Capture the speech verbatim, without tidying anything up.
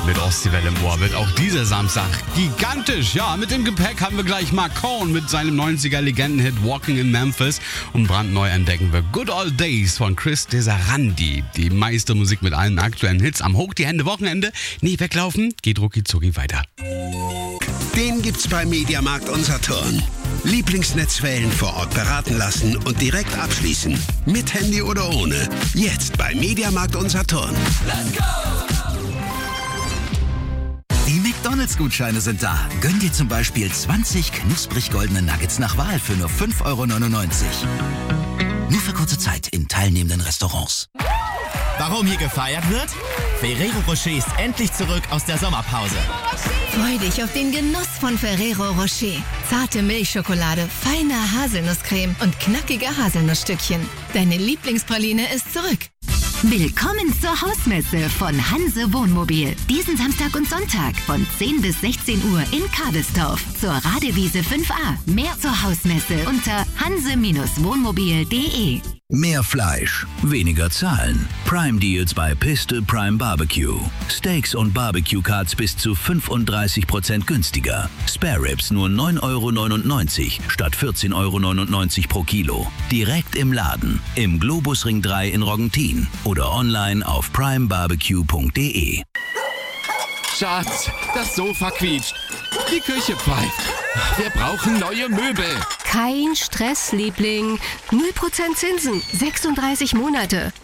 mit Ostseewelle im Ohr wird auch dieser Samstag gigantisch. Ja, mit dem Gepäck haben wir gleich Mark Cohn mit seinem neunziger-Legendenhit Walking in Memphis und brandneu entdecken wir Good Old Days von Chris Desarandi. Die meiste Musik mit allen aktuellen Hits am Hoch die Hände Wochenende. Nie weglaufen, geht rucki zucki weiter. Den gibt's bei Mediamarkt Unsaturn. Lieblingsnetzwellen vor Ort beraten lassen und direkt abschließen. Mit Handy oder ohne. Jetzt bei Mediamarkt Unsaturn. Let's go! Die McDonalds-Gutscheine sind da. Gönn dir zum Beispiel zwanzig knusprig goldene Nuggets nach Wahl für nur fünf Euro neunundneunzig. Nur für kurze Zeit in teilnehmenden Restaurants. Warum hier gefeiert wird? Ferrero Rocher ist endlich zurück aus der Sommerpause. Freu dich auf den Genuss von Ferrero Rocher. Zarte Milchschokolade, feine Haselnusscreme und knackige Haselnussstückchen. Deine Lieblingspraline ist zurück. Willkommen zur Hausmesse von Hanse Wohnmobil. Diesen Samstag und Sonntag von zehn bis sechzehn Uhr in Kabelstorf zur Radewiese fünf a. Mehr zur Hausmesse unter hanse Wohnmobil punkt de. Mehr Fleisch, weniger Zahlen. Prime Deals bei Piste Prime Barbecue. Steaks und Barbecue-Cuts bis zu fünfunddreißig Prozent günstiger. Spare Ribs nur neun Euro neunundneunzig statt vierzehn Euro neunundneunzig pro Kilo. Direkt im Laden, im Globusring drei in Roggentin oder online auf prime barbecue punkt de. Schatz, das Sofa quietscht. Die Küche pfeift. Wir brauchen neue Möbel. Kein Stress, Liebling. null Prozent Zinsen, sechsunddreißig Monate.